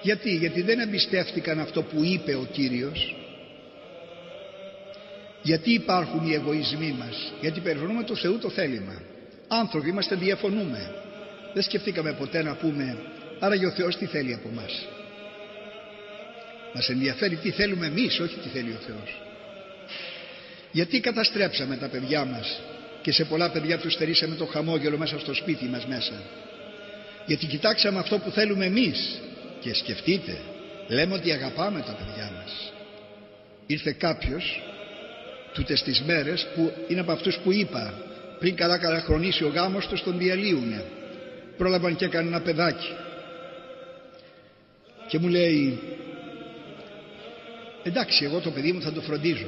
Γιατί δεν εμπιστεύτηκαν αυτό που είπε ο Κύριος. Γιατί υπάρχουν οι εγωισμοί μας? Γιατί περιφρονούμε του Θεού το θέλημα. Άνθρωποι είμαστε, διαφωνούμε. Δεν σκεφτήκαμε ποτέ να πούμε άραγε ο Θεός τι θέλει από μας. Μας ενδιαφέρει τι θέλουμε εμείς, όχι τι θέλει ο Θεός. Γιατί καταστρέψαμε τα παιδιά μας και σε πολλά παιδιά τους στερήσαμε το χαμόγελο μέσα στο σπίτι μας μέσα? Γιατί κοιτάξαμε αυτό που θέλουμε εμείς. Και σκεφτείτε, λέμε ότι αγαπάμε τα παιδιά μας. Ήρθε κάποιος τούτες τις μέρες που είναι από αυτούς που είπα πριν καλά χρονίσει ο γάμος τους, τον διαλύουνε. Πρόλαβαν και έκανε ένα παιδάκι και μου λέει εντάξει, εγώ το παιδί μου θα το φροντίζω.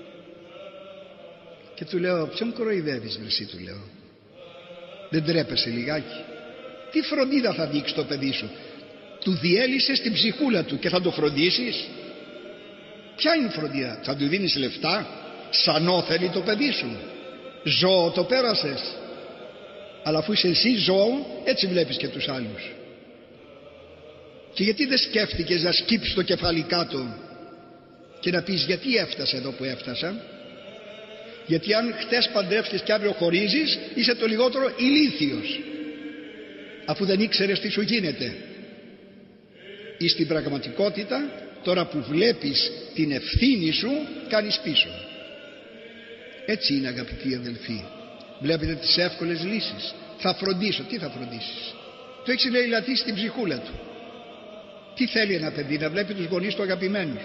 Και του λέω ποιον κοροϊδεύεις βρεσί, του λέω, δεν τρέπεσαι λιγάκι? Τι φροντίδα θα δείξει το παιδί σου? Του διέλυσες την ψυχούλα του και θα το φροντίσεις? Ποια είναι η φροντίδα? Θα του δίνεις λεφτά? Σανό θέλει το παιδί σου? Ζώο το πέρασες? Αλλά αφού είσαι εσύ ζώο, έτσι βλέπεις και τους άλλους. Και γιατί δεν σκέφτηκες να σκύψεις το κεφάλι κάτω και να πεις γιατί έφτασα εδώ που έφτασα? Γιατί αν χτες παντρεύτηκες και αύριο χωρίζεις, είσαι το λιγότερο ηλίθιος, αφού δεν ήξερες τι σου γίνεται. Ή στην πραγματικότητα, τώρα που βλέπεις την ευθύνη σου, κάνεις πίσω. Έτσι είναι, αγαπητοί αδελφοί. Βλέπετε τις εύκολες λύσεις. Θα φροντίσω. Τι θα φροντίσεις? Το έχεις λαιλατήσει στην ψυχούλα του. Τι θέλει ένα παιδί? Να βλέπει τους γονείς του αγαπημένους.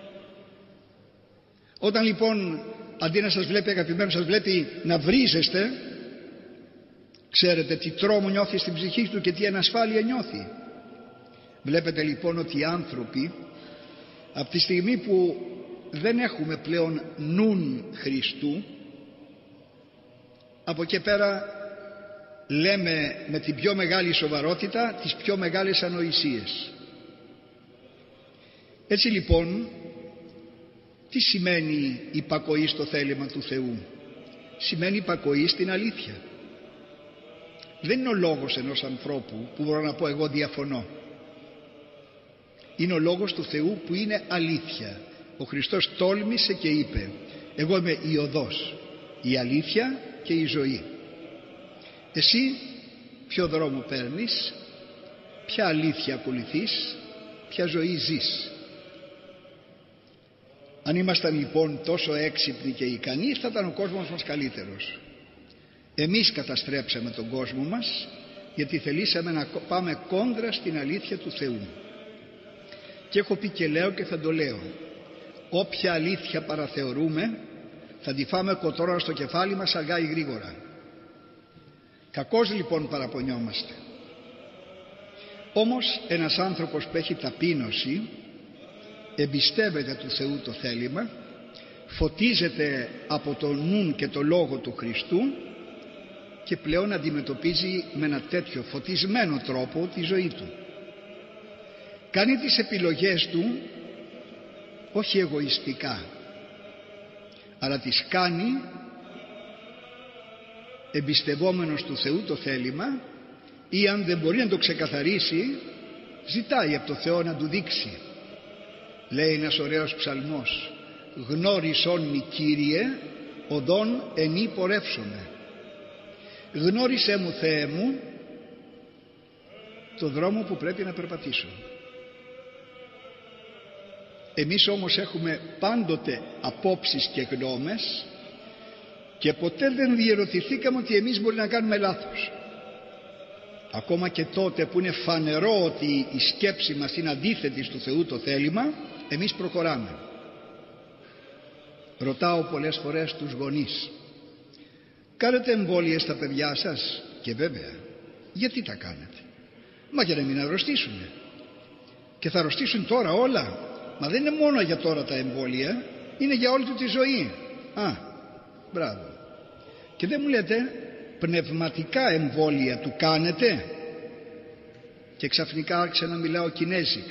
Όταν λοιπόν αντί να σας βλέπει αγαπημένους, σας βλέπει να βρίζεστε, ξέρετε τι τρόμο νιώθει στην ψυχή του και τι ανασφάλεια νιώθει. Βλέπετε λοιπόν ότι οι άνθρωποι από τη στιγμή που δεν έχουμε πλέον νουν Χριστού, από εκεί πέρα λέμε με την πιο μεγάλη σοβαρότητα τις πιο μεγάλες ανοησίες. Έτσι λοιπόν, τι σημαίνει υπακοή στο θέλημα του Θεού? Σημαίνει υπακοή στην αλήθεια. Δεν είναι ο λόγος ενός ανθρώπου που μπορώ να πω εγώ διαφωνώ. Είναι ο λόγος του Θεού που είναι αλήθεια. Ο Χριστός τόλμησε και είπε εγώ είμαι η οδός, η αλήθεια και η ζωή. Εσύ ποιο δρόμο παίρνεις? Ποια αλήθεια ακολουθείς? Ποια ζωή ζεις? Αν ήμασταν λοιπόν τόσο έξυπνοι και ικανοί, θα ήταν ο κόσμος μας καλύτερος. Εμείς καταστρέψαμε τον κόσμο μας γιατί θελήσαμε να πάμε κόντρα στην αλήθεια του Θεού. Και έχω πει και λέω και θα το λέω, όποια αλήθεια παραθεωρούμε θα τη φάμε κοτόρα στο κεφάλι μας αργά ή γρήγορα. Κακώς λοιπόν παραπονιόμαστε. Όμως ένας άνθρωπος που έχει ταπείνωση εμπιστεύεται του Θεού το θέλημα, φωτίζεται από το νουν και το λόγο του Χριστού και πλέον αντιμετωπίζει με ένα τέτοιο φωτισμένο τρόπο τη ζωή του. Κάνει τις επιλογές του όχι εγωιστικά, αλλά τις κάνει εμπιστευόμενος του Θεού το θέλημα, ή αν δεν μπορεί να το ξεκαθαρίσει ζητάει από το Θεό να του δείξει. Λέει ένας ωραίος ψαλμός, γνώρισόν μη Κύριε οδόν ενή πορεύσομαι. Γνώρισέ μου Θεέ μου το δρόμο που πρέπει να περπατήσω. Εμείς όμως έχουμε πάντοτε απόψεις και γνώμες και ποτέ δεν διερωτηθήκαμε ότι εμείς μπορεί να κάνουμε λάθος. Ακόμα και τότε που είναι φανερό ότι η σκέψη μας είναι αντίθετη στο Θεού το θέλημα, εμείς προχωράμε. Ρωτάω πολλές φορές τους γονείς, κάνετε εμβόλια στα παιδιά σας? Και βέβαια, γιατί τα κάνετε? Μα για να μην αρρωστήσουν. Και θα αρρωστήσουν τώρα όλα. Μα δεν είναι μόνο για τώρα τα εμβόλια, είναι για όλη του τη ζωή. Α, μπράβο. Και δεν μου λέτε πνευματικά εμβόλια του κάνετε? Και ξαφνικά άρχισα να μιλάω κινέζικα.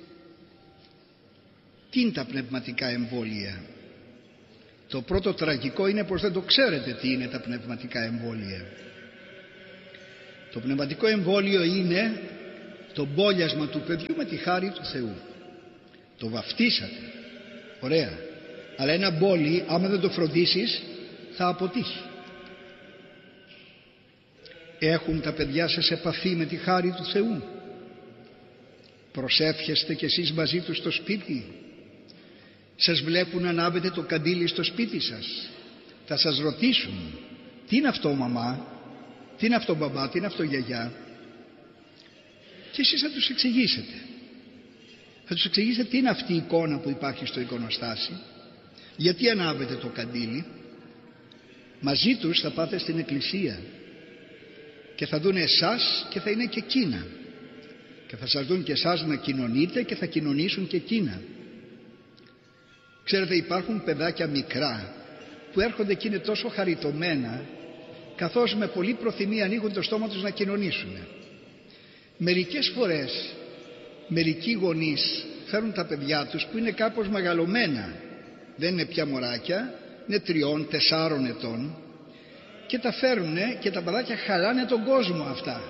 Τι είναι τα πνευματικά εμβόλια? Το πρώτο τραγικό είναι πως δεν το ξέρετε τι είναι τα πνευματικά εμβόλια. Το πνευματικό εμβόλιο είναι το μπόλιασμα του παιδιού με τη χάρη του Θεού. Το βαφτίσατε, ωραία, αλλά ένα μπόλι άμα δεν το φροντίσεις θα αποτύχει. Έχουν τα παιδιά σας επαφή με τη χάρη του Θεού? Προσεύχεστε κι εσείς μαζί τους στο σπίτι? Σας βλέπουν να ανάβετε το καντήλι στο σπίτι σας? Θα σας ρωτήσουν, τι είναι αυτό μαμά, τι είναι αυτό μπαμπά, τι είναι αυτό γιαγιά? Και εσείς θα τους εξηγήσετε. Θα τους εξηγήσετε τι είναι αυτή η εικόνα που υπάρχει στο εικονοστάσι, γιατί ανάβετε το καντήλι. Μαζί τους θα πάτε στην εκκλησία και θα δουν εσάς και θα είναι και εκείνα, και θα σας δουν και εσάς να κοινωνείτε και θα κοινωνήσουν και εκείνα. Ξέρετε, υπάρχουν παιδάκια μικρά που έρχονται και είναι τόσο χαριτωμένα, καθώς με πολλή προθυμία ανοίγουν το στόμα τους να κοινωνήσουν. Μερικές φορές μερικοί γονείς φέρουν τα παιδιά τους που είναι κάπως μεγαλωμένα, δεν είναι πια μωράκια, είναι 3-4 ετών, και τα φέρουνε και τα παιδάκια χαλάνε τον κόσμο αυτά.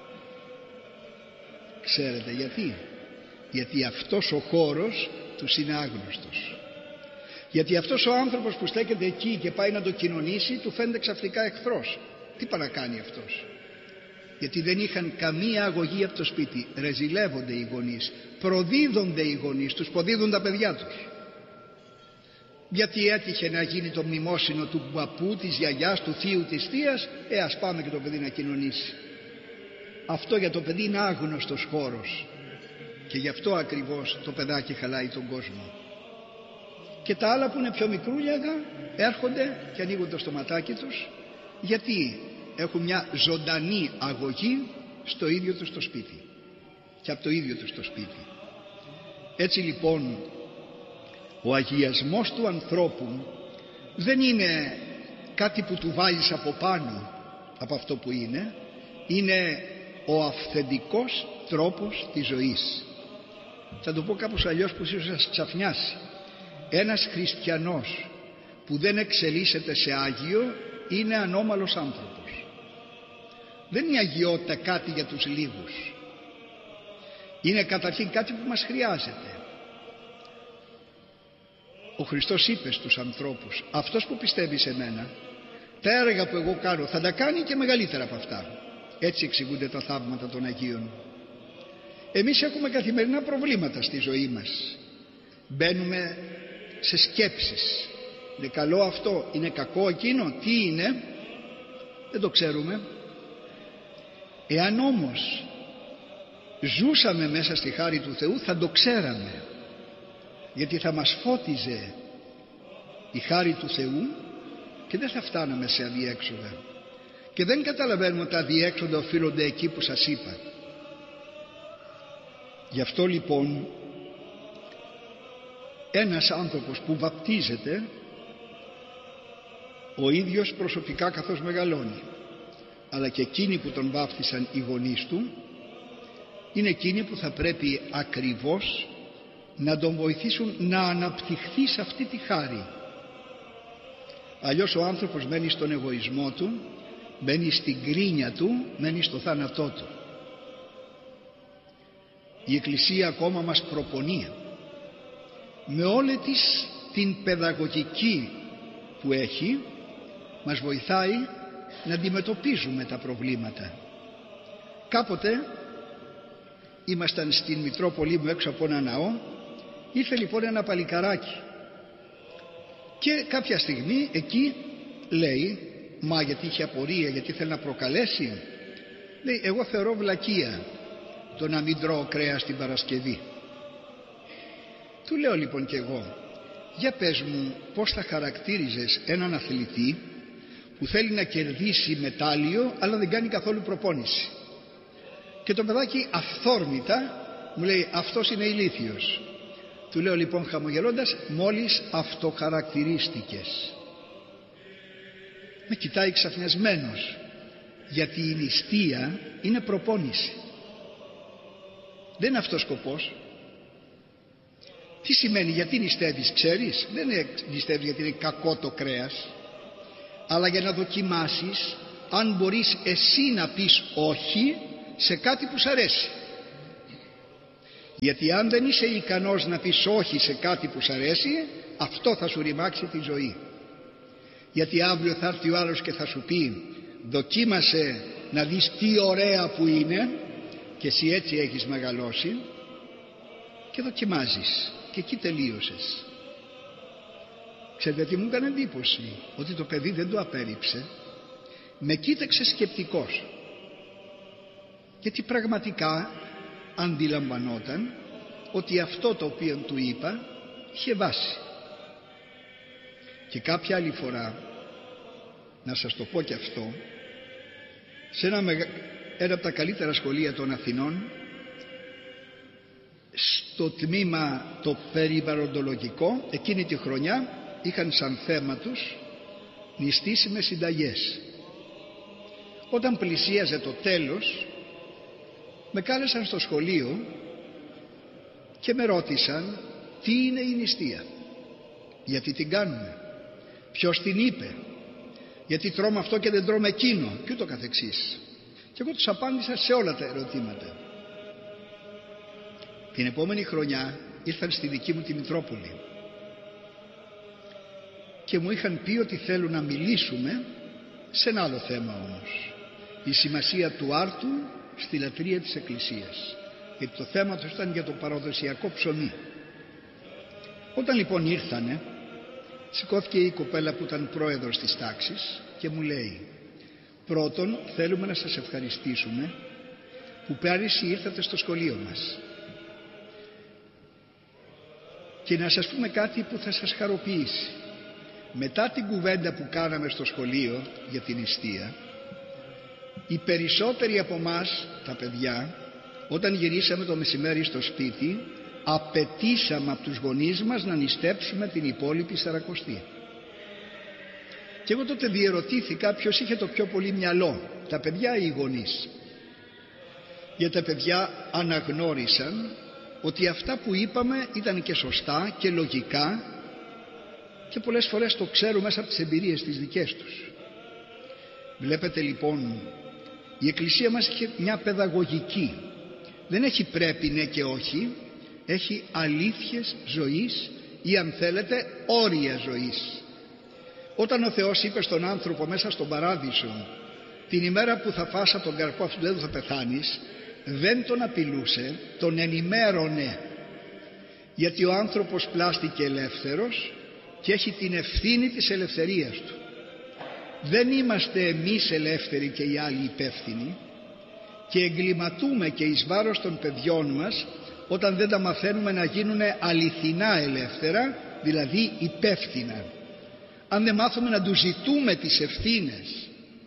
Ξέρετε γιατί? Γιατί αυτός ο χώρος τους είναι άγνωστος. Γιατί αυτός ο άνθρωπος που στέκεται εκεί και πάει να το κοινωνήσει, του φαίνεται ξαφνικά εχθρός. Τι παρακάνει αυτός? Γιατί δεν είχαν καμία αγωγή από το σπίτι. Ρεζιλεύονται οι γονείς, προδίδονται οι γονείς, τους προδίδουν τα παιδιά τους. Γιατί έτυχε να γίνει το μνημόσυνο του παππού, της γιαγιάς, του θείου, της θείας, ας πάμε και το παιδί να κοινωνήσει. Αυτό για το παιδί είναι άγνωστος χώρος, και γι' αυτό ακριβώς το παιδάκι χαλάει τον κόσμο. Και τα άλλα που είναι πιο μικρούλιαγα έρχονται και ανοίγουν το στοματάκι τους, γιατί έχουν μια ζωντανή αγωγή στο ίδιο τους το σπίτι και από το ίδιο τους το σπίτι. Έτσι λοιπόν ο αγιασμός του ανθρώπου δεν είναι κάτι που του βάλεις από πάνω από αυτό που είναι, είναι ο αυθεντικός τρόπος της ζωής. Θα το πω κάπως αλλιώς που ίσως σας ξαφνιάσει. Ένας χριστιανός που δεν εξελίσσεται σε άγιο είναι ανώμαλος άνθρωπος. Δεν είναι η αγιότητα κάτι για τους λίγους. Είναι καταρχήν κάτι που μας χρειάζεται. Ο Χριστός είπε στους ανθρώπους, αυτός που πιστεύει σε μένα, τα έργα που εγώ κάνω θα τα κάνει και μεγαλύτερα από αυτά. Έτσι εξηγούνται τα θαύματα των Αγίων. Εμείς έχουμε καθημερινά προβλήματα στη ζωή μας. Μπαίνουμε σε σκέψεις. Είναι καλό αυτό, είναι κακό εκείνο, τι είναι? Δεν το ξέρουμε. Εάν όμως ζούσαμε μέσα στη χάρη του Θεού θα το ξέραμε, γιατί θα μας φώτιζε η χάρη του Θεού και δεν θα φτάναμε σε αδιέξοδα. Και δεν καταλαβαίνουμε ότι τα αδιέξοδα οφείλονται εκεί που σας είπα. Γι' αυτό λοιπόν ένας άνθρωπος που βαπτίζεται ο ίδιος προσωπικά καθώς μεγαλώνει, αλλά και εκείνοι που τον βάφτισαν οι γονείς του, είναι εκείνοι που θα πρέπει ακριβώς να τον βοηθήσουν να αναπτυχθεί σε αυτή τη χάρη. Αλλιώς ο άνθρωπος μένει στον εγωισμό του, μένει στην κρίνια του, μένει στο θάνατό του. Η Εκκλησία ακόμα μας προπονεί με όλη της την παιδαγωγική που έχει, μας βοηθάει να αντιμετωπίζουμε τα προβλήματα. Κάποτε ήμασταν στην Μητρόπολη μου έξω από ένα ναό, ήρθε λοιπόν ένα παλικαράκι και κάποια στιγμή εκεί λέει, μα γιατί είχε απορία, γιατί θέλει να προκαλέσει, λέει, εγώ θεωρώ βλακεία το να μην τρώω κρέας την Παρασκευή. Του λέω λοιπόν και εγώ, για πες μου πώς θα χαρακτήριζες έναν αθλητή που θέλει να κερδίσει μετάλλιο αλλά δεν κάνει καθόλου προπόνηση? Και το παιδάκι αυθόρμητα μου λέει, αυτός είναι ηλίθιος. Του λέω λοιπόν χαμογελώντας, μόλις αυτοχαρακτηρίστηκες. Με κοιτάει ξαφνιασμένος, γιατί η νηστεία είναι προπόνηση. Δεν είναι αυτός σκοπός. Τι σημαίνει γιατί νηστεύεις, ξέρεις? Δεν νηστεύεις γιατί είναι κακό το κρέας, αλλά για να δοκιμάσεις αν μπορείς εσύ να πεις όχι σε κάτι που σ' αρέσει. Γιατί αν δεν είσαι ικανός να πεις όχι σε κάτι που σ' αρέσει, αυτό θα σου ρημάξει τη ζωή. Γιατί αύριο θα έρθει ο άλλος και θα σου πει δοκίμασε να δεις τι ωραία που είναι, και εσύ έτσι έχεις μεγαλώσει και δοκιμάζεις και εκεί τελείωσες. Ξέρετε τι μου έκανε εντύπωση? Ότι το παιδί δεν το απέρριψε, με κοίταξε σκεπτικός, γιατί πραγματικά αντιλαμβανόταν ότι αυτό το οποίο του είπα είχε βάση. Και κάποια άλλη φορά, να σας το πω και αυτό, σε ένα από τα καλύτερα σχολεία των Αθηνών, στο τμήμα το περιβαλλοντολογικό, εκείνη τη χρονιά είχαν σαν θέμα τους νηστίσιμες συνταγές. Όταν πλησίαζε το τέλος, με κάλεσαν στο σχολείο και με ρώτησαν τι είναι η νηστεία, γιατί την κάνουμε, ποιος την είπε, γιατί τρώμε αυτό και δεν τρώμε εκείνο και ούτω καθεξής. Και εγώ τους απάντησα σε όλα τα ερωτήματα. Την επόμενη χρονιά ήρθαν στη δική μου τη Μητρόπολη και μου είχαν πει ότι θέλουν να μιλήσουμε σε ένα άλλο θέμα όμως, η σημασία του άρτου στη λατρεία της Εκκλησίας, γιατί το θέμα του ήταν για το παραδοσιακό ψωμί. Όταν λοιπόν ήρθανε, σηκώθηκε η κοπέλα που ήταν πρόεδρος της τάξης και μου λέει: πρώτον, θέλουμε να σας ευχαριστήσουμε που πέρυσι ήρθατε στο σχολείο μας, και να σας πούμε κάτι που θα σας χαροποιήσει. Μετά την κουβέντα που κάναμε στο σχολείο για την νηστεία, οι περισσότεροι από μας τα παιδιά, όταν γυρίσαμε το μεσημέρι στο σπίτι, απαιτήσαμε από τους γονείς μας να νηστέψουμε την υπόλοιπη Σαρακοστή. Και εγώ τότε διερωτήθηκα ποιος είχε το πιο πολύ μυαλό, τα παιδιά ή οι γονείς. Γιατί τα παιδιά αναγνώρισαν ότι αυτά που είπαμε ήταν και σωστά και λογικά, και πολλές φορές το ξέρουν μέσα από τις εμπειρίες τις δικές τους. Βλέπετε λοιπόν, η Εκκλησία μας έχει μια παιδαγωγική. Δεν έχει πρέπει ναι και όχι, έχει αλήθειες ζωής ή αν θέλετε όρια ζωής. Όταν ο Θεός είπε στον άνθρωπο μέσα στον παράδεισο, την ημέρα που θα φας από τον καρπό αυτού του έδου θα πεθάνεις, δεν τον απειλούσε, τον ενημέρωνε, γιατί ο άνθρωπος πλάστηκε ελεύθερος και έχει την ευθύνη της ελευθερίας του. Δεν είμαστε εμείς ελεύθεροι και οι άλλοι υπεύθυνοι, και εγκληματούμε και εις βάρος των παιδιών μας όταν δεν τα μαθαίνουμε να γίνουν αληθινά ελεύθερα, δηλαδή υπεύθυνα. Αν δεν μάθουμε να τους ζητούμε τις ευθύνες.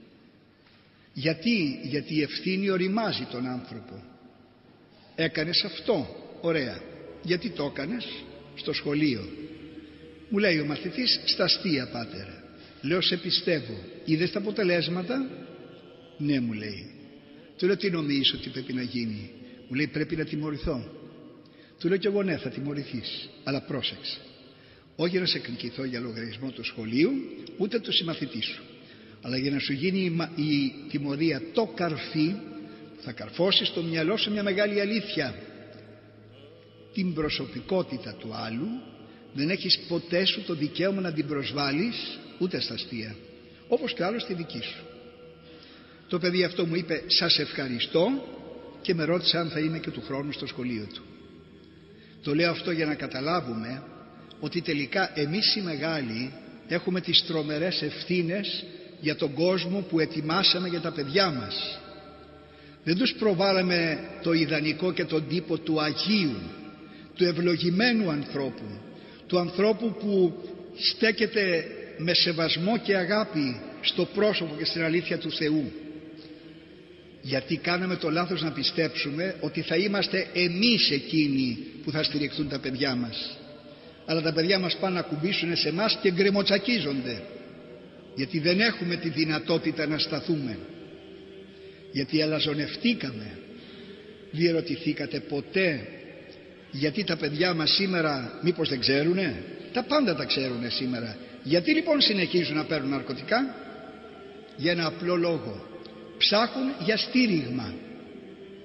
Γιατί η ευθύνη οριμάζει τον άνθρωπο. Έκανες αυτό, ωραία. Γιατί το έκανες? Στο σχολείο. Μου λέει ο μαθητής, στα αστεία πάτερ. Λέω, σε πιστεύω. Είδες τα αποτελέσματα? Ναι, μου λέει. Του λέω, τι νομίζεις ότι πρέπει να γίνει? Μου λέει, πρέπει να τιμωρηθώ. Του λέω κι εγώ, ναι, θα τιμωρηθείς, αλλά πρόσεξε, όχι να σε εκνικηθώ για λογαριασμό του σχολείου ούτε του συμμαθητή σου, αλλά για να σου γίνει η τιμωρία το καρφί, θα καρφώσεις στο μυαλό σου μια μεγάλη αλήθεια. Την προσωπικότητα του άλλου δεν έχεις ποτέ σου το δικαίωμα να την προσβάλλεις ούτε στα αστεία, όπως και άλλος τη δική σου. Το παιδί αυτό μου είπε, σας ευχαριστώ, και με ρώτησε αν θα είμαι και του χρόνου στο σχολείο του. Το λέω αυτό για να καταλάβουμε ότι τελικά εμείς οι μεγάλοι έχουμε τις τρομερές ευθύνες για τον κόσμο που ετοιμάσαμε για τα παιδιά μας. Δεν τους προβάλαμε το ιδανικό και τον τύπο του Αγίου, του ευλογημένου ανθρώπου, του ανθρώπου που στέκεται με σεβασμό και αγάπη στο πρόσωπο και στην αλήθεια του Θεού. Γιατί κάναμε το λάθος να πιστέψουμε ότι θα είμαστε εμείς εκείνοι που θα στηριχθούν τα παιδιά μας. Αλλά τα παιδιά μας πάνε να κουμπίσουν σε εμάς και γκρεμοτσακίζονται, γιατί δεν έχουμε τη δυνατότητα να σταθούμε, γιατί αλαζονευτήκαμε. Διερωτηθήκατε ποτέ γιατί τα παιδιά μας σήμερα μήπως δεν ξέρουνε? Τα πάντα τα ξέρουνε σήμερα. Γιατί λοιπόν συνεχίζουν να παίρνουν ναρκωτικά? Για ένα απλό λόγο, ψάχνουν για στήριγμα.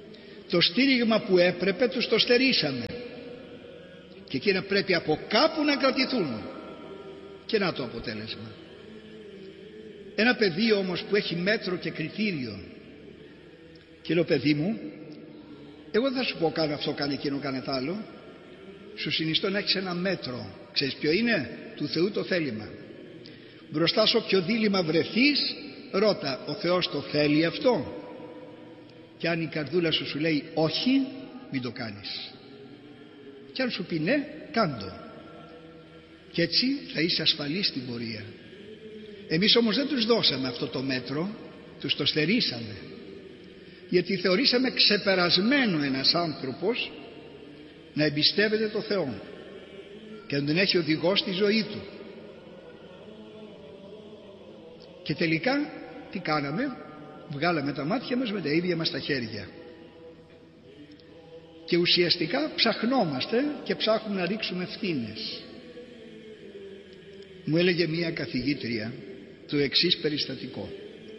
Το στήριγμα που έπρεπε τους το στερήσαμε. Και εκείνα πρέπει από κάπου να κρατηθούν. Και να το αποτέλεσμα. Ένα παιδί όμως που έχει μέτρο και κριτήριο και λέω, παιδί μου, εγώ δεν θα σου πω κάνε αυτό, κάνε εκείνο, κάνε τ' άλλο. Σου συνιστώ να έχεις ένα μέτρο. Ξέρεις ποιο είναι? Του Θεού το θέλημα. Μπροστά σε όποιο δίλημμα βρεθείς, ρώτα, ο Θεός το θέλει αυτό? Και αν η καρδούλα σου λέει όχι, μην το κάνεις. Και αν σου πει ναι, κάντο. Και έτσι θα είσαι ασφαλής στην πορεία. Εμείς όμως δεν τους δώσαμε αυτό το μέτρο, τους το στερήσαμε. Γιατί θεωρήσαμε ξεπερασμένο ένας άνθρωπος να εμπιστεύεται το Θεό και να τον έχει οδηγό στη ζωή του. Και τελικά τι κάναμε? Βγάλαμε τα μάτια μας με τα ίδια μας τα χέρια. Και ουσιαστικά ψαχνόμαστε και ψάχνουμε να ρίξουμε ευθύνες. Μου έλεγε μία καθηγήτρια το εξής περιστατικό.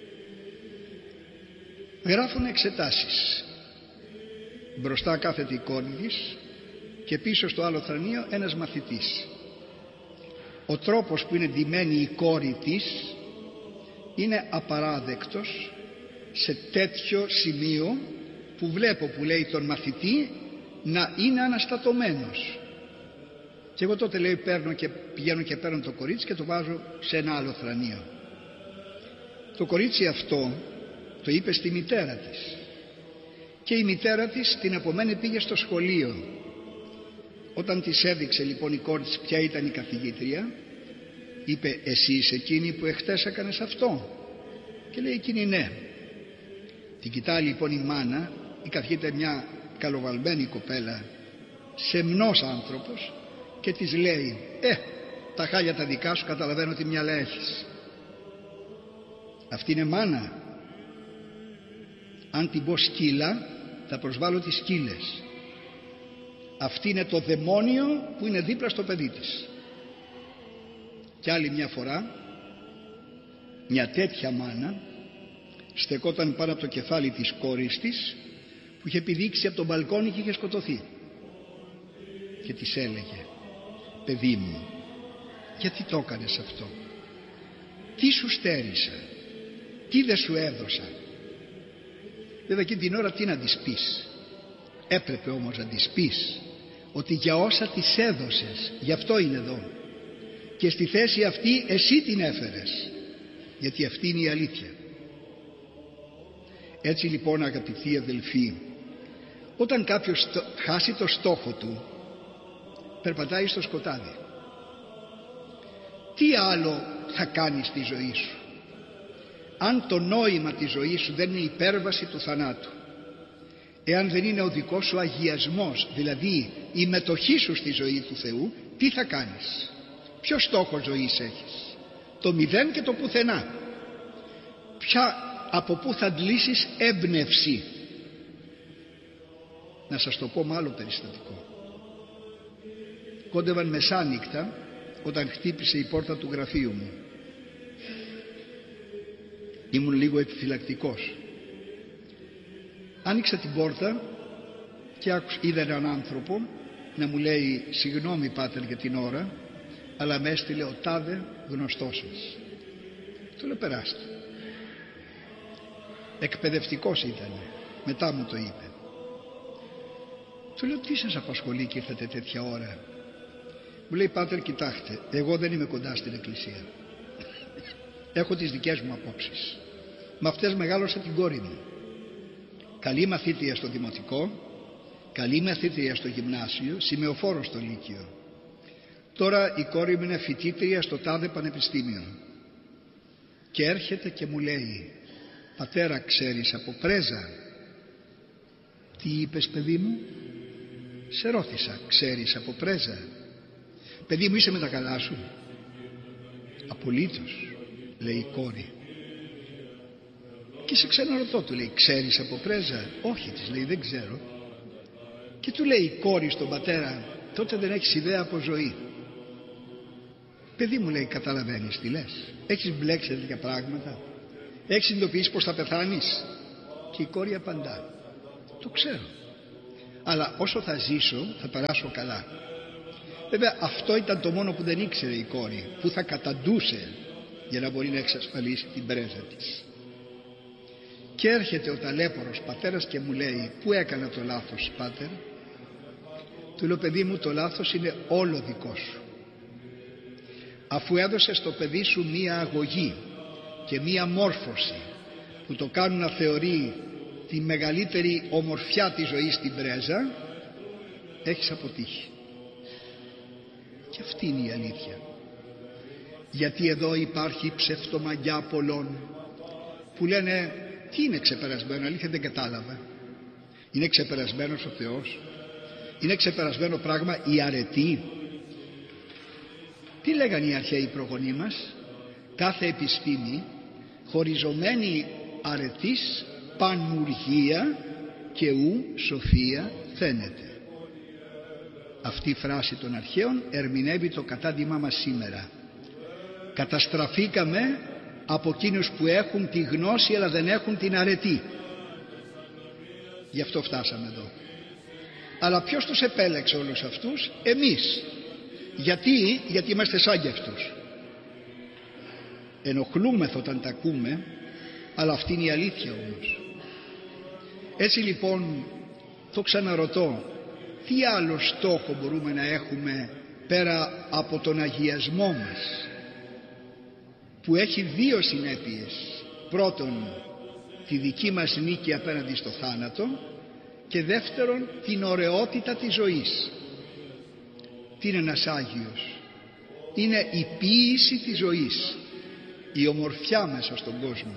Γράφουν εξετάσεις. Μπροστά κάθεται η κόρη της και πίσω στο άλλο θρανείο ένας μαθητής. Ο τρόπος που είναι ντυμένη η κόρη της είναι απαράδεκτος σε τέτοιο σημείο που βλέπω, που λέει, τον μαθητή να είναι αναστατωμένος. Και εγώ τότε, λέει, πηγαίνω και παίρνω το κορίτσι και το βάζω σε ένα άλλο θρανείο. Το κορίτσι αυτό το είπε στη μητέρα της και η μητέρα της την επομένη πήγε στο σχολείο. Όταν της έδειξε λοιπόν η κόρη της ποια ήταν η καθηγήτρια, είπε, εσύ είσαι εκείνη που εχθές έκανες αυτό? Και λέει εκείνη ναι. Την κοιτάει λοιπόν η μάνα, η καθηγήτρια μια καλοβαλμένη κοπέλα, σεμνός άνθρωπος, και της λέει, τα χάλια τα δικά σου καταλαβαίνω τι μυαλά έχεις. Αυτή είναι μάνα? Αν την πω σκύλα θα προσβάλλω τις σκύλες. Αυτή είναι το δαιμόνιο που είναι δίπλα στο παιδί της. Και άλλη μια φορά μια τέτοια μάνα στεκόταν πάνω από το κεφάλι της κόρης της που είχε πηδήξει από τον μπαλκόνι και είχε σκοτωθεί. Και της έλεγε, παιδί μου, γιατί το έκανες αυτό? Τι σου στέρισα? Τι δεν σου έδωσα? Βέβαια εκείνη την ώρα τι να της πεις? Έπρεπε όμως να της πεις ότι για όσα της έδωσες, γι' αυτό είναι εδώ, και στη θέση αυτή εσύ την έφερες, γιατί αυτή είναι η αλήθεια. Έτσι λοιπόν, αγαπητοί αδελφοί, όταν κάποιος χάσει το στόχο του, περπατάει στο σκοτάδι. Τι άλλο θα κάνει στη ζωή σου? Αν το νόημα της ζωής σου δεν είναι η υπέρβαση του θανάτου, εάν δεν είναι ο δικός σου αγιασμός, δηλαδή η μετοχή σου στη ζωή του Θεού, τι θα κάνεις? Ποιο στόχο ζωής έχεις? Το μηδέν και το πουθενά. Από πού θα αντλήσεις έμπνευση? Να σας το πω με άλλο περιστατικό. Κόντευαν μεσάνυχτα όταν χτύπησε η πόρτα του γραφείου μου. Ήμουν λίγο επιφυλακτικός. Άνοιξα την πόρτα και είδα έναν άνθρωπο να μου λέει, συγγνώμη πάτερ για την ώρα, αλλά με έστειλε ο τάδε γνωστός σας. Του λέω, περάστε. Εκπαιδευτικός ήταν, μετά μου το είπε. Του λέω, τι σας απασχολεί και ήρθατε τέτοια ώρα? Μου λέει, πάτερ, κοιτάξτε, εγώ δεν είμαι κοντά στην εκκλησία. Έχω τις δικές μου απόψεις. Με αυτές μεγάλωσα την κόρη μου. Καλή μαθήτρια στο δημοτικό, καλή μαθήτρια στο γυμνάσιο, σημεοφόρος στο λύκειο. Τώρα η κόρη μου είναι φοιτήτρια στο τάδε πανεπιστήμιο. Και έρχεται και μου λέει, πατέρα, ξέρεις από πρέζα? Τι είπες, παιδί μου? Σε ρώτησα, ξέρεις από πρέζα? Παιδί μου, είσαι με τα καλά σου? Απολύτως, λέει η κόρη. Και σε ξαναρωτώ, του λέει, ξέρεις από πρέζα? Όχι, της λέει, δεν ξέρω. Και του λέει η κόρη στον πατέρα, τότε δεν έχεις ιδέα από ζωή. Παιδί μου, λέει, καταλαβαίνεις τι λες? Έχεις μπλέξει τέτοια πράγματα? Έχεις συνειδητοποιήσει πως θα πεθάνεις? Και η κόρη απαντά, το ξέρω. Αλλά όσο θα ζήσω θα περάσω καλά. Βέβαια αυτό ήταν το μόνο που δεν ήξερε η κόρη, που θα καταντούσε για να μπορεί να εξασφαλίσει την πρέζα της. Και έρχεται ο ταλέπορος πατέρας και μου λέει, πού έκανα το λάθος, πάτερ? Του λέω, παιδί μου, το λάθος είναι όλο δικό σου. Αφού έδωσες στο παιδί σου μία αγωγή και μία μόρφωση που το κάνουν να θεωρεί τη μεγαλύτερη ομορφιά της ζωής στην πρέζα, έχεις αποτύχει. Και αυτή είναι η αλήθεια. Γιατί εδώ υπάρχει ψευτομαγιά πολλών που λένε, τι είναι ξεπερασμένο? Αλήθεια δεν κατάλαβα. Είναι ξεπερασμένος ο Θεός? Είναι ξεπερασμένο πράγμα η αρετή? Τι λέγανε οι αρχαίοι προγονείς μας? Κάθε επιστήμη χωριζομένη αρετής πανουργία και ου σοφία φαίνεται. Αυτή η φράση των αρχαίων ερμηνεύει το κατάντημά μας σήμερα. Καταστραφήκαμε από εκείνους που έχουν τη γνώση αλλά δεν έχουν την αρετή. Γι' αυτό φτάσαμε εδώ. Αλλά ποιος τους επέλεξε όλους αυτούς? Εμείς. Γιατί είμαστε σαν κι αυτούς. Ενοχλούμεθα όταν τα ακούμε, αλλά αυτή είναι η αλήθεια όμως. Έτσι λοιπόν το ξαναρωτώ, τι άλλο στόχο μπορούμε να έχουμε πέρα από τον αγιασμό μας, που έχει δύο συνέπειες? Πρώτον, τη δική μας νίκη απέναντι στο θάνατο, και δεύτερον, την ωραιότητα της ζωής. Τι είναι ένας Άγιος? Είναι η ποίηση της ζωής, η ομορφιά μέσα στον κόσμο.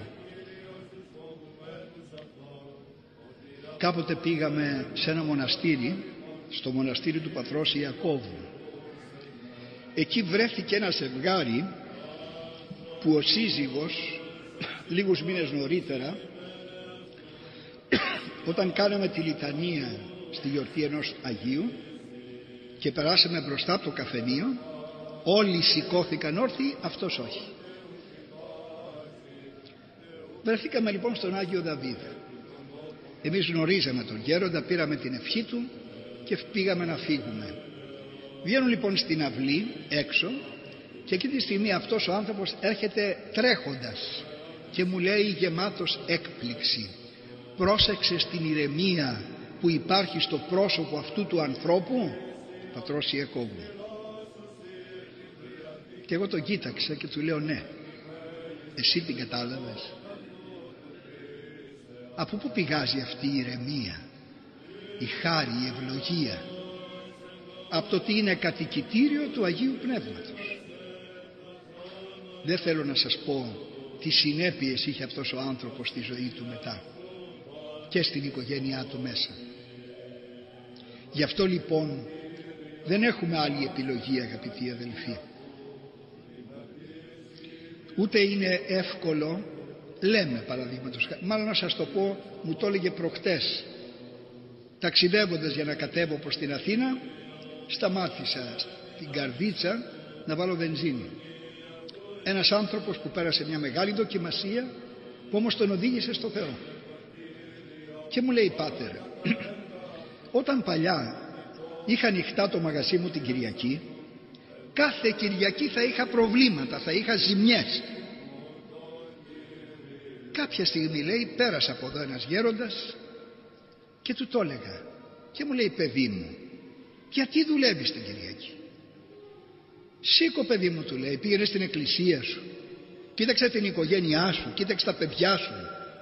Κάποτε πήγαμε σε ένα μοναστήρι, στο μοναστήρι του πατρός Ιακώβου. Εκεί βρέθηκε ένα ζευγάρι που ο σύζυγος λίγους μήνες νωρίτερα, όταν κάναμε τη λιτανία στη γιορτή ενός Αγίου και περάσαμε μπροστά από το καφενείο, όλοι σηκώθηκαν όρθιοι, αυτός όχι. Βρεθήκαμε λοιπόν στον Άγιο Δαβίδ. Εμείς γνωρίζαμε τον γέροντα, πήραμε την ευχή του και πήγαμε να φύγουμε. Βγαίνουν λοιπόν στην αυλή έξω και εκεί τη στιγμή αυτός ο άνθρωπος έρχεται τρέχοντας και μου λέει γεμάτος έκπληξη, πρόσεξε στην ηρεμία που υπάρχει στο πρόσωπο αυτού του ανθρώπου, πατρός Ιακώβου. Και εγώ τον κοίταξα και του λέω, ναι, εσύ την κατάλαβες? Από πού πηγάζει αυτή η ηρεμία, η χάρη, η ευλογία? Από το ότι είναι κατοικητήριο του Αγίου Πνεύματος. Δεν θέλω να σας πω τι συνέπειες είχε αυτός ο άνθρωπος στη ζωή του μετά και στην οικογένειά του μέσα. Γι' αυτό λοιπόν δεν έχουμε άλλη επιλογή, αγαπητοί αδελφοί. Ούτε είναι εύκολο, λέμε παραδείγματος, μάλλον να σας το πω, μου το έλεγε προχτές, ταξιδεύοντας για να κατέβω προς την Αθήνα, σταμάτησα στην Καρδίτσα να βάλω βενζίνη. Ένας άνθρωπος που πέρασε μια μεγάλη δοκιμασία, που όμως τον οδήγησε στο Θεό, και μου λέει, πάτερ, όταν παλιά είχα ανοιχτά το μαγαζί μου την Κυριακή, κάθε Κυριακή θα είχα προβλήματα, θα είχα ζημιές. Κάποια στιγμή, λέει, πέρασε από εδώ ένας γέροντας και του το έλεγα και μου λέει, παιδί μου, γιατί δουλεύεις την Κυριακή? Σήκω, παιδί μου, του λέει, πήγαινε στην εκκλησία σου, κοίταξε την οικογένειά σου, κοίταξε τα παιδιά σου.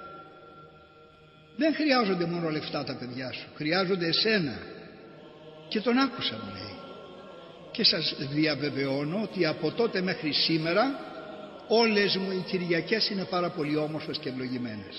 Δεν χρειάζονται μόνο λεφτά τα παιδιά σου, χρειάζονται εσένα. Και τον άκουσα, μου λέει, και σας διαβεβαιώνω ότι από τότε μέχρι σήμερα όλες μου οι Κυριακές είναι πάρα πολύ όμορφες και ευλογημένες.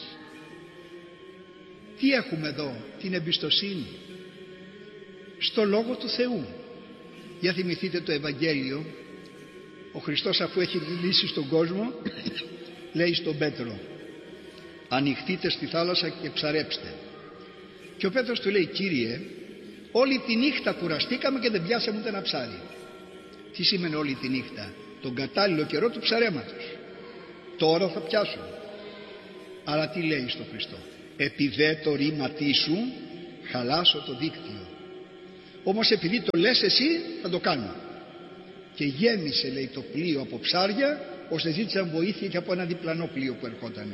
Τι έχουμε εδώ? Την εμπιστοσύνη στο Λόγο του Θεού. Για θυμηθείτε το Ευαγγέλιο, ο Χριστός αφού έχει λύσει στον κόσμο λέει στον Πέτρο, ανοιχτείτε στη θάλασσα και ψαρέψτε. Και ο Πέτρος του λέει, Κύριε, όλη τη νύχτα κουραστήκαμε και δεν πιάσαμε ούτε ένα ψάρι. Τι σημαίνει όλη τη νύχτα? Τον κατάλληλο καιρό του ψαρέματος. Τώρα θα πιάσουμε. Αλλά τι λέει στον Χριστό? Επί δε το ρήματί σου χαλάσω το δίκτυο. Όμως επειδή το λες εσύ, θα το κάνω. Και γέμισε, λέει, το πλοίο από ψάρια, ώστε ζήτησαν βοήθεια και από ένα διπλανό πλοίο που ερχότανε.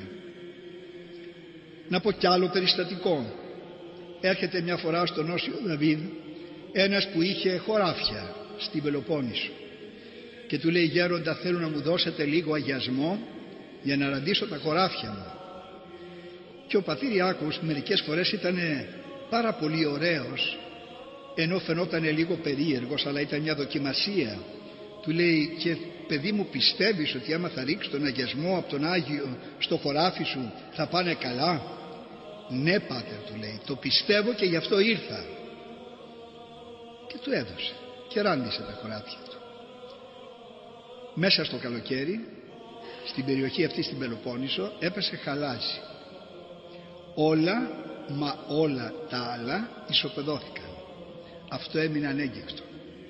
Να πω κι άλλο περιστατικό. Έρχεται μια φορά στον Όσιο Δαβίδ ένας που είχε χωράφια στην Πελοπόννησο και του λέει: γέροντα, θέλω να μου δώσετε λίγο αγιασμό για να ραντίσω τα χωράφια μου. Και ο πατήρ Ιάκωβος μερικές φορές ήταν πάρα πολύ ωραίος, ενώ φαινόταν λίγο περίεργος, αλλά ήταν μια δοκιμασία. Του λέει: και παιδί μου, πιστεύεις ότι άμα θα ρίξεις τον αγιασμό από τον Άγιο στο χωράφι σου θα πάνε καλά? Ναι πάτερ, του λέει, το πιστεύω και γι' αυτό ήρθα. Και του έδωσε και ράντισε τα χωράφια του. Μέσα στο καλοκαίρι, στην περιοχή αυτή στην Πελοπόννησο, έπεσε χαλάζι. Όλα, μα όλα τα άλλα ισοπεδώθηκαν. Αυτό έμεινε ανέγγιχτο.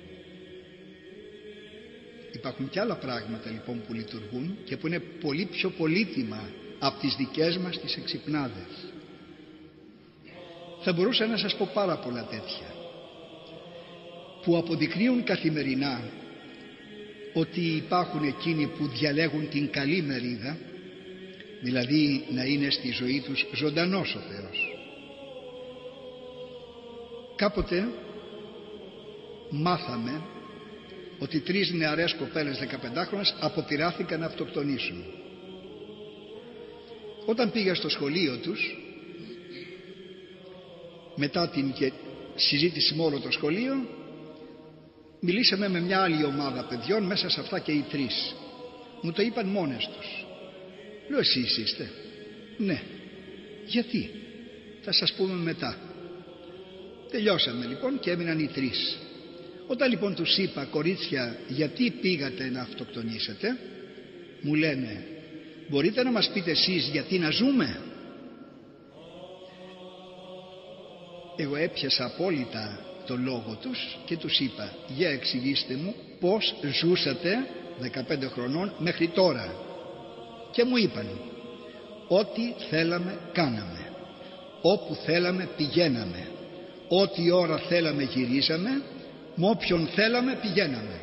Υπάρχουν και άλλα πράγματα λοιπόν που λειτουργούν και που είναι πολύ πιο πολύτιμα από τις δικές μας τις εξυπνάδες. Θα μπορούσα να σας πω πάρα πολλά τέτοια που αποδεικνύουν καθημερινά ότι υπάρχουν εκείνοι που διαλέγουν την καλή μερίδα, δηλαδή να είναι στη ζωή τους ζωντανός ο Θεός. Κάποτε μάθαμε ότι 3 νεαρές κοπέλες 15χρονες αποπειράθηκαν να αυτοκτονήσουν. Όταν πήγα στο σχολείο τους, μετά την συζήτηση με όλο το σχολείο, μιλήσαμε με μια άλλη ομάδα παιδιών, μέσα σε αυτά και οι 3. Μου το είπαν μόνες τους. Λέω: εσείς είστε? Ναι. Γιατί? Θα σας πούμε μετά. Τελειώσαμε λοιπόν και έμειναν οι 3. Όταν λοιπόν τους είπα: κορίτσια, γιατί πήγατε να αυτοκτονήσετε? Μου λένε: μπορείτε να μας πείτε εσείς γιατί να ζούμε? Εγώ έπιασα απόλυτα το λόγο τους και τους είπα: για εξηγήστε μου πώς ζούσατε 15 χρονών μέχρι τώρα. Και μου είπαν: ό,τι θέλαμε κάναμε, όπου θέλαμε πηγαίναμε, ό,τι ώρα θέλαμε γυρίζαμε, με όποιον θέλαμε πηγαίναμε.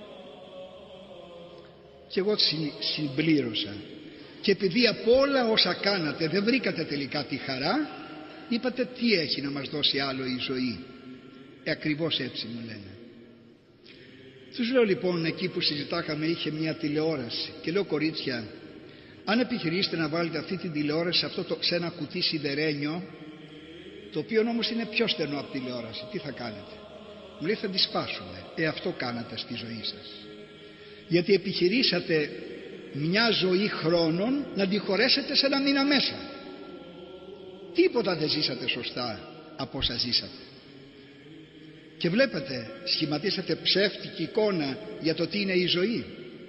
Και εγώ συμπλήρωσα: και επειδή από όλα όσα κάνατε δεν βρήκατε τελικά τη χαρά, είπατε τι έχει να μας δώσει άλλο η ζωή? Ακριβώς έτσι μου λένε. Τους λέω λοιπόν, εκεί που συζητάχαμε είχε μια τηλεόραση και λέω: κορίτσια, αν επιχειρήσετε να βάλετε αυτή την τηλεόραση σε ένα κουτί σιδερένιο, το οποίο όμως είναι πιο στενό από τηλεόραση, τι θα κάνετε? Μου λέει: θα τη σπάσουμε. Αυτό κάνατε στη ζωή σας, γιατί επιχειρήσατε μια ζωή χρόνων να τη χωρέσετε σε 1 μήνα μέσα. Τίποτα δεν ζήσατε σωστά από όσα ζήσατε. Και βλέπετε, σχηματίσατε ψεύτικη εικόνα για το τι είναι η ζωή.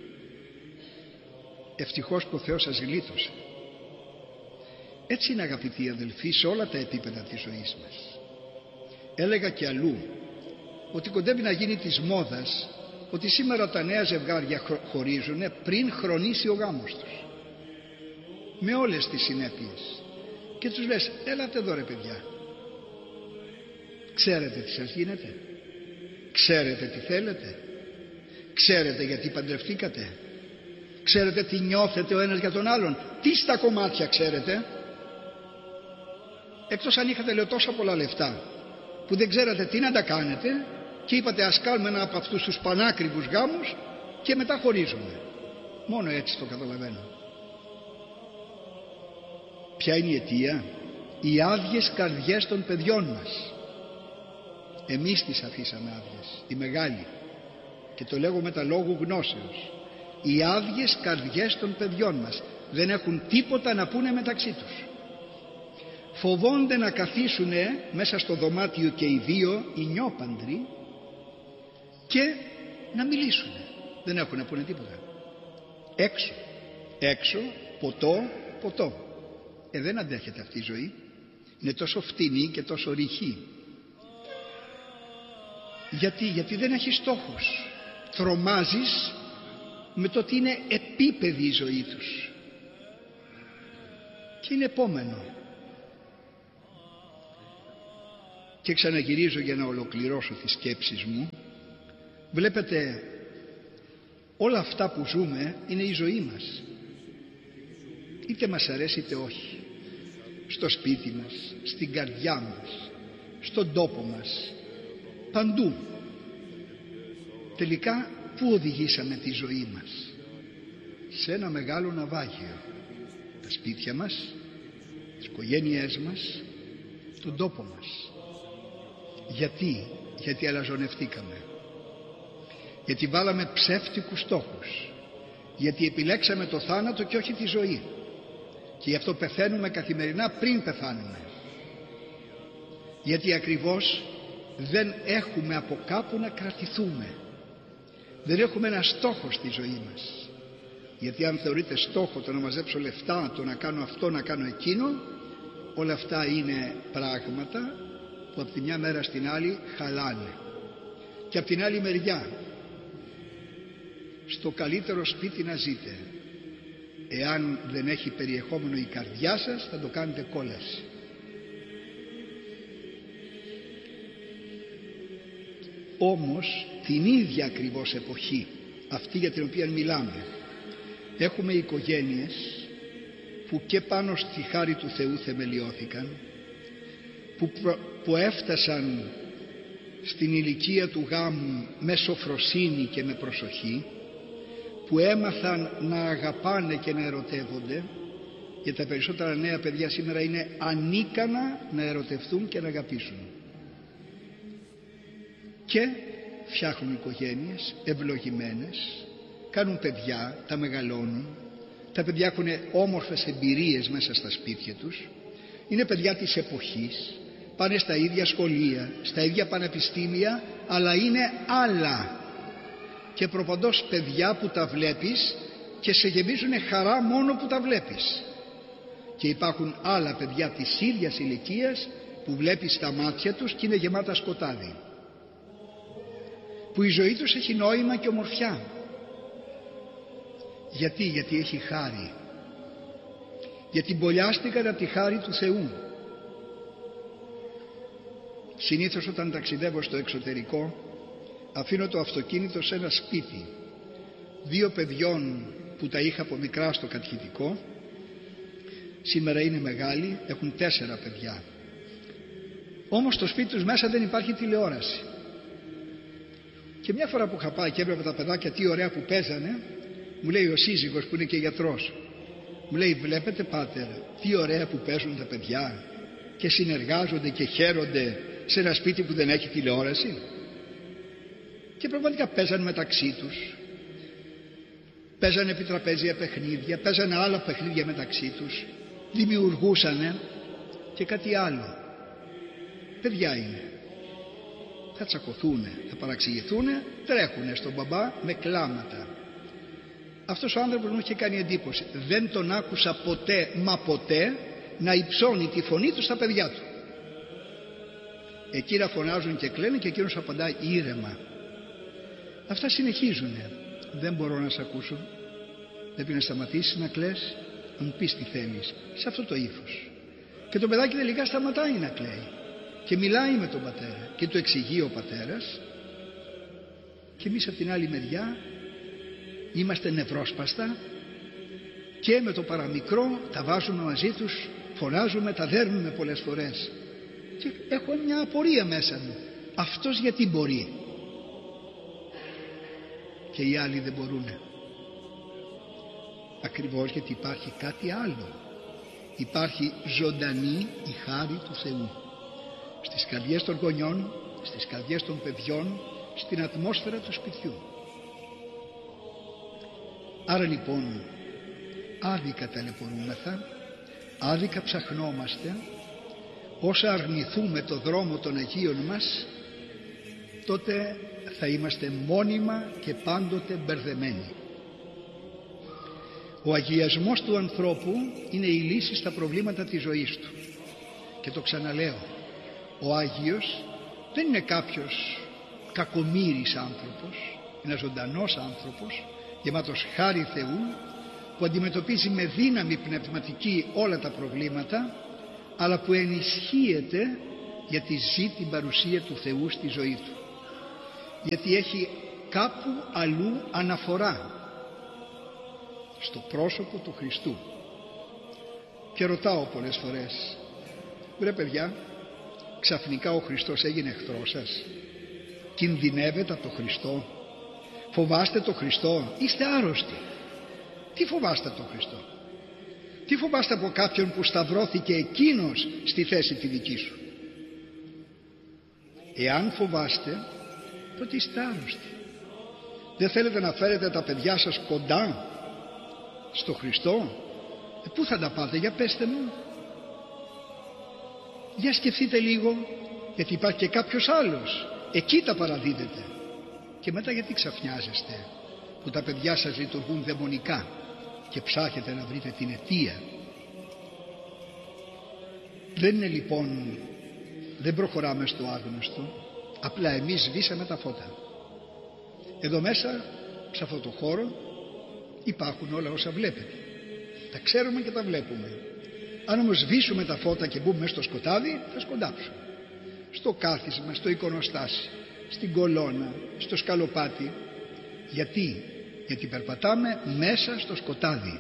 Ευτυχώς που ο Θεός σας γλίτωσε. Έτσι είναι, αγαπητοί αδελφοί, σε όλα τα επίπεδα της ζωής μας. Έλεγα και αλλού ότι κοντεύει να γίνει της μόδας ότι σήμερα τα νέα ζευγάρια χωρίζουν πριν χρονίσει ο γάμος τους, με όλες τις συνέπειες. Και τους λες: έλατε εδώ ρε παιδιά, ξέρετε τι σας γίνεται? Ξέρετε τι θέλετε? Ξέρετε γιατί παντρευτήκατε? Ξέρετε τι νιώθετε ο ένας για τον άλλον? Τι στα κομμάτια ξέρετε? Εκτός αν είχατε, λέω, τόσα πολλά λεφτά που δεν ξέρατε τι να τα κάνετε και είπατε: ας κάνουμε ένα από αυτούς τους πανάκριβους γάμους και μετά χωρίζουμε. Μόνο έτσι το καταλαβαίνω. Ποια είναι η αιτία? Οι άδειες καρδιές των παιδιών μας. Εμείς τις αφήσαμε άδειες, οι μεγάλοι, και το λέγω με τα λόγου γνώσεως. Οι άδειες καρδιές των παιδιών μας δεν έχουν τίποτα να πούνε μεταξύ τους. Φοβόνται να καθίσουν μέσα στο δωμάτιο και οι 2 οι νιόπαντροι και να μιλήσουν. Δεν έχουν να πούνε τίποτα. Έξω, ποτό. Δεν αντέχεται αυτή η ζωή. Είναι τόσο φτηνή και τόσο ρηχή. Γιατί δεν έχει στόχος. Τρομάζεις με το ότι είναι επίπεδη η ζωή τους. Και είναι επόμενο. Και ξαναγυρίζω για να ολοκληρώσω τις σκέψεις μου. Βλέπετε, όλα αυτά που ζούμε είναι η ζωή μας, είτε μας αρέσει είτε όχι. Στο σπίτι μας, στην καρδιά μας, στον τόπο μας, παντού. Τελικά πού οδηγήσαμε τη ζωή μας? Σε ένα μεγάλο ναυάγιο. Τα σπίτια μας, τις οικογένειές μας, τον τόπο μας. Γιατί αλαζονευτήκαμε, γιατί βάλαμε ψεύτικους στόχους, γιατί επιλέξαμε το θάνατο και όχι τη ζωή, και γι' αυτό πεθαίνουμε καθημερινά πριν πεθάνουμε, γιατί ακριβώς δεν έχουμε από κάπου να κρατηθούμε, δεν έχουμε ένα στόχο στη ζωή μας. Γιατί αν θεωρείτε στόχο το να μαζέψω λεφτά, το να κάνω αυτό, να κάνω εκείνο, όλα αυτά είναι πράγματα που από τη μια μέρα στην άλλη χαλάνε. Και από την άλλη μεριά, στο καλύτερο σπίτι να ζείτε, εάν δεν έχει περιεχόμενο η καρδιά σας, θα το κάνετε κόλαση. Όμως την ίδια ακριβώς εποχή, αυτή για την οποία μιλάμε, έχουμε οικογένειες που και πάνω στη χάρη του Θεού θεμελιώθηκαν, που έφτασαν στην ηλικία του γάμου με σοφροσύνη και με προσοχή, που έμαθαν να αγαπάνε και να ερωτεύονται, γιατί τα περισσότερα νέα παιδιά σήμερα είναι ανίκανα να ερωτευτούν και να αγαπήσουν, και φτιάχνουν οικογένειες ευλογημένες, κάνουν παιδιά, τα μεγαλώνουν, τα παιδιά έχουν όμορφες εμπειρίες μέσα στα σπίτια τους, είναι παιδιά της εποχής, πάνε στα ίδια σχολεία, στα ίδια πανεπιστήμια, αλλά είναι άλλα, και προπαντός παιδιά που τα βλέπεις και σε γεμίζουν χαρά μόνο που τα βλέπεις. Και υπάρχουν άλλα παιδιά της ίδιας ηλικίας που βλέπεις τα μάτια τους και είναι γεμάτα σκοτάδι, που η ζωή τους έχει νόημα και ομορφιά. Γιατί έχει χάρη, γιατί μπολιάστηκαν από τη χάρη του Θεού. Συνήθως όταν ταξιδεύω στο εξωτερικό, αφήνω το αυτοκίνητο σε ένα σπίτι 2 παιδιών που τα είχα από μικρά στο κατηχητικό. Σήμερα είναι μεγάλοι, έχουν 4 παιδιά. Όμως στο σπίτι τους μέσα δεν υπάρχει τηλεόραση. Και μια φορά που είχα πάει και έβλεπα τα παιδάκια τι ωραία που παίζανε, μου λέει ο σύζυγος που είναι και γιατρός, μου λέει, βλέπετε πάτερ τι ωραία που παίζουν τα παιδιά και συνεργάζονται και χαίρονται σε ένα σπίτι που δεν έχει τηλεόραση? Και πραγματικά παίζανε μεταξύ τους, παίζανε επί τραπέζια παιχνίδια, παίζανε άλλα παιχνίδια μεταξύ τους, δημιουργούσανε. Και κάτι άλλο, παιδιά είναι, θα τσακωθούνε, θα παραξηγηθούνε, τρέχουνε στον μπαμπά με κλάματα. Αυτός ο άνθρωπος μου είχε κάνει εντύπωση, δεν τον άκουσα ποτέ, μα ποτέ, να υψώνει τη φωνή του στα παιδιά του. Εκείνα φωνάζουν και κλαίνουν και εκείνος απαντάει ήρεμα. Αυτά συνεχίζουνε. Δεν μπορώ να σε ακούσω, πρέπει να σταματήσεις να κλαις, να μου πεις τι θέλεις, σε αυτό το ύφος. Και το παιδάκι τελικά σταματάει να κλαίει και μιλάει με τον πατέρα και του εξηγεί ο πατέρας, και εμείς από την άλλη μεριά είμαστε νευρόσπαστα και με το παραμικρό τα βάζουμε μαζί τους, φωνάζουμε, τα δέρνουμε πολλές φορές. Και έχω μια απορία μέσα μου, αυτός γιατί μπορεί και οι άλλοι δεν μπορούνε? Ακριβώς γιατί υπάρχει κάτι άλλο, υπάρχει ζωντανή η χάρη του Θεού στις καρδιές των γονιών, στις καρδιές των παιδιών, στην ατμόσφαιρα του σπιτιού. Άρα λοιπόν άδικα ταλαιπωρούμεθα, άδικα ψαχνόμαστε. Όσα αρνηθούμε το δρόμο των Αγίων μας, τότε θα είμαστε μόνιμα και πάντοτε μπερδεμένοι. Ο αγιασμός του ανθρώπου είναι η λύση στα προβλήματα της ζωής του. Και το ξαναλέω, ο Άγιος δεν είναι κάποιος κακομοίρης άνθρωπος, ένας ζωντανός άνθρωπος γεμάτος χάρη Θεού, που αντιμετωπίζει με δύναμη πνευματική όλα τα προβλήματα, αλλά που ενισχύεται γιατί ζει την παρουσία του Θεού στη ζωή του, γιατί έχει κάπου αλλού αναφορά στο πρόσωπο του Χριστού. Και ρωτάω πολλές φορές, βρε παιδιά, ξαφνικά ο Χριστός έγινε εχθρός σας? Κινδυνεύετε από το Χριστό? Φοβάστε το Χριστό? Είστε άρρωστοι. Τι φοβάστε το Χριστό? Τι φοβάστε από κάποιον που σταυρώθηκε εκείνος στη θέση τη δική σου? Εάν φοβάστε, τότε είστε άρρωστοι. Δεν θέλετε να φέρετε τα παιδιά σας κοντά στο Χριστό? Πού θα τα πάτε? Για πέστε μου. Για σκεφτείτε λίγο, γιατί υπάρχει και κάποιος άλλος, εκεί τα παραδίδετε. Και μετά γιατί ξαφνιάζεστε που τα παιδιά σας λειτουργούν δαιμονικά και ψάχετε να βρείτε την αιτία? Δεν είναι λοιπόν, δεν προχωράμε στο άγνωστο, απλά εμείς σβήσαμε τα φώτα. Εδώ μέσα, σε αυτό το χώρο, υπάρχουν όλα όσα βλέπετε. Τα ξέρουμε και τα βλέπουμε. Αν όμως σβήσουμε τα φώτα και μπούμε στο σκοτάδι, θα σκοντάψουμε. Στο κάθισμα, στο εικονοστάσι, στην κολόνα, στο σκαλοπάτι. Γιατί? Γιατί περπατάμε μέσα στο σκοτάδι.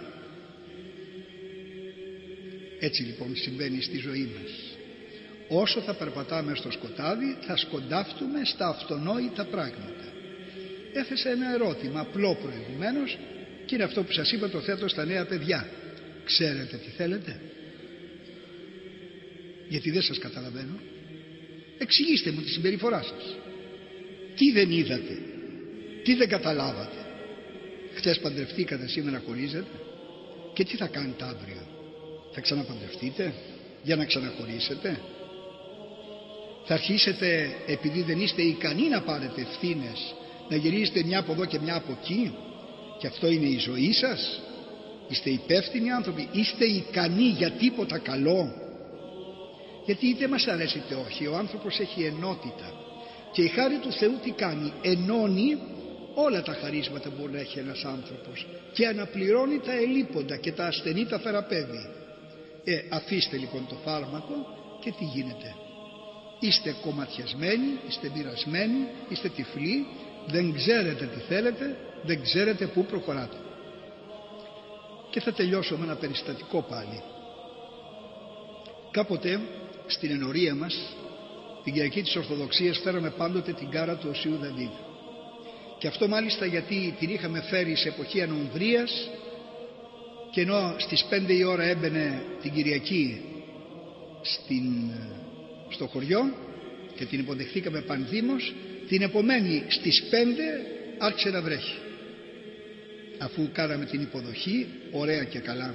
Έτσι λοιπόν συμβαίνει στη ζωή μας. Όσο θα περπατάμε στο σκοτάδι, θα σκοντάφτουμε στα αυτονόητα πράγματα. Έθεσα ένα ερώτημα απλό προηγουμένως, και είναι αυτό που σας είπα, το θέτω στα νέα παιδιά. Ξέρετε τι θέλετε? Γιατί δεν σας καταλαβαίνω. Εξηγήστε μου τη συμπεριφορά σας. Τι δεν είδατε? Τι δεν καταλάβατε? Χθες παντρευτήκατε, σήμερα χωρίζετε? Και τι θα κάνετε αύριο? Θα ξαναπαντρευτείτε για να ξαναχωρίσετε? Θα αρχίσετε, επειδή δεν είστε ικανοί να πάρετε ευθύνες, να γυρίζετε μια από εδώ και μια από εκεί? Και αυτό είναι η ζωή σας? Είστε υπεύθυνοι άνθρωποι? Είστε ικανοί για τίποτα καλό? Γιατί είτε μας αρέσει είτε όχι, ο άνθρωπος έχει ενότητα. Και η χάρη του Θεού τι κάνει? Ενώνει όλα τα χαρίσματα που μπορεί να έχει ένας άνθρωπος και αναπληρώνει τα ελείποντα και τα ασθενή τα θεραπεύει. Αφήστε λοιπόν το φάρμακο και τι γίνεται? Είστε κομματιασμένοι, είστε μοιρασμένοι, είστε τυφλοί, δεν ξέρετε τι θέλετε, δεν ξέρετε πού προχωράτε. Και θα τελειώσω με ένα περιστατικό πάλι. Κάποτε στην ενορία μας, την Κυριακή της Ορθοδοξίας, φέραμε πάντοτε την κάρα του Οσίου Δαβίδ. Και αυτό μάλιστα γιατί την είχαμε φέρει σε εποχή ανομβρίας, και ενώ στις 5 η ώρα έμπαινε την Κυριακή στο χωριό και την υποδεχθήκαμε πανδήμως, την επομένη στις 5 άρχισε να βρέχει, αφού κάναμε την υποδοχή ωραία και καλά.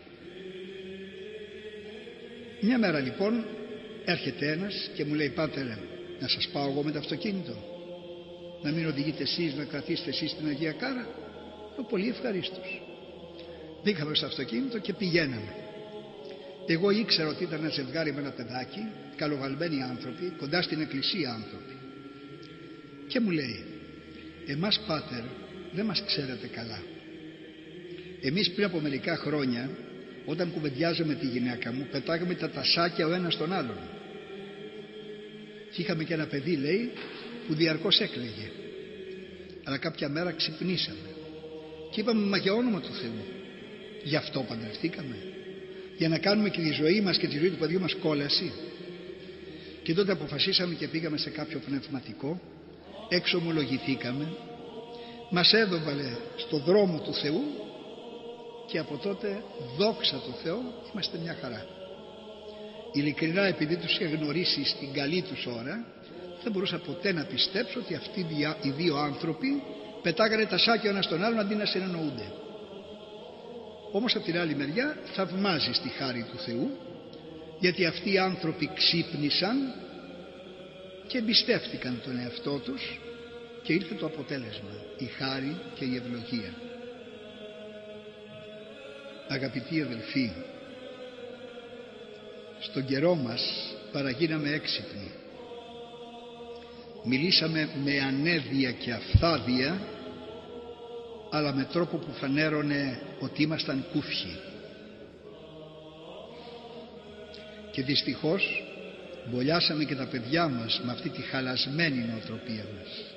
Μια μέρα λοιπόν έρχεται ένας και μου λέει, πάτερ, να σας πάω εγώ με το αυτοκίνητο, να μην οδηγείτε εσείς, να κρατήσετε εσείς την Αγία Κάρα? Πολύ ευχαρίστως. Μπήκαμε στο αυτοκίνητο και πηγαίναμε. Εγώ ήξερα ότι ήταν ένα ζευγάρι με ένα παιδάκι, καλοβαλμένοι άνθρωποι, κοντά στην εκκλησία άνθρωποι. Και μου λέει, εμάς πάτερ δεν μας ξέρετε καλά. Εμείς πριν από μερικά χρόνια, όταν κουβεντιάζαμε τη γυναίκα μου, πετάγαμε τα τασάκια ο ένας τον άλλον. Και είχαμε και ένα παιδί, λέει, που διαρκώς έκλαιγε. Αλλά κάποια μέρα ξυπνήσαμε και είπαμε, μα για όνομα του Θεού, γι' αυτό παντρευτήκαμε? Για να κάνουμε και τη ζωή μας και τη ζωή του παιδιού μας κόλαση? Και τότε αποφασίσαμε και πήγαμε σε κάποιο πνευματικό, εξομολογηθήκαμε, μας έδωβαλε στο δρόμο του Θεού και από τότε, δόξα τω Θεώ, είμαστε μια χαρά. Ειλικρινά, επειδή τους είχα γνωρίσει στην καλή τους ώρα, δεν μπορούσα ποτέ να πιστέψω ότι αυτοί οι δύο άνθρωποι πετάγανε τα σάκια ο ένας τον άλλον αντί να συνεννοούνται. Όμως από την άλλη μεριά θαυμάζει στη χάρη του Θεού, γιατί αυτοί οι άνθρωποι ξύπνησαν και εμπιστεύτηκαν τον εαυτό τους και ήρθε το αποτέλεσμα, η χάρη και η ευλογία. Αγαπητοί αδελφοί, στον καιρό μας παραγίναμε έξυπνοι. Μιλήσαμε με ανέδεια και αφθάδεια, αλλά με τρόπο που φανέρωνε ότι ήμασταν κούφιοι. Και δυστυχώς μπολιάσαμε και τα παιδιά μας με αυτή τη χαλασμένη νοοτροπία μας.